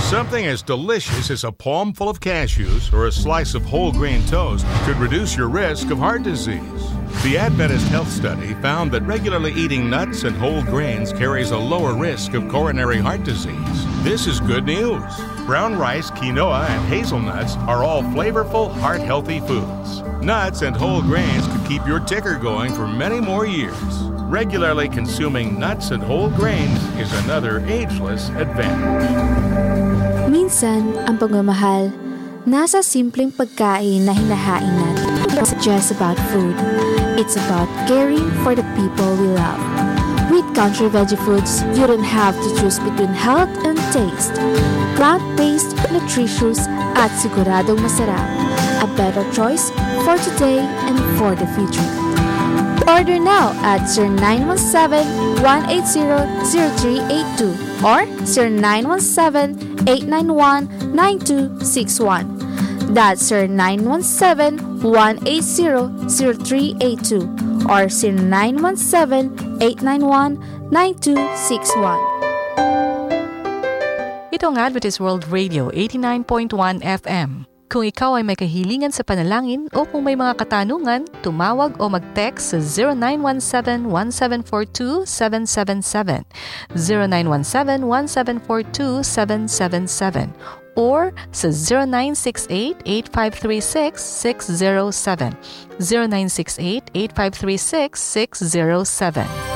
Something as delicious as a palmful of cashews or a slice of whole grain toast could reduce your risk of heart disease. The Adventist Health Study found that regularly eating nuts and whole grains carries a lower risk of coronary heart disease. This is good news. Brown rice, quinoa, and hazelnuts are all flavorful, heart-healthy foods. Nuts and whole grains could keep your ticker going for many more years. Regularly consuming nuts and whole grains is another ageless advantage. Minsan, ang pagmamahal, nasa simpleng pagkain na hinahain natin. It's just about food. It's about caring for the people we love. With Country Veggie Foods, you don't have to choose between health and taste. Plant-based, nutritious, at siguradong masarap. A better choice for today and for the future. Order now at 0917-180-0382 or 0917-891-9261. That's 0917-180-0382 or 0917-891-9261. Ito ang Adventist World Radio 89.1 FM. Kung ikaw ay may kahilingan sa panalangin o kung may mga katanungan, tumawag o mag-text sa 0917-1742-777, 0917-1742-777, or sa 0968-8536-607, 0968-8536-607.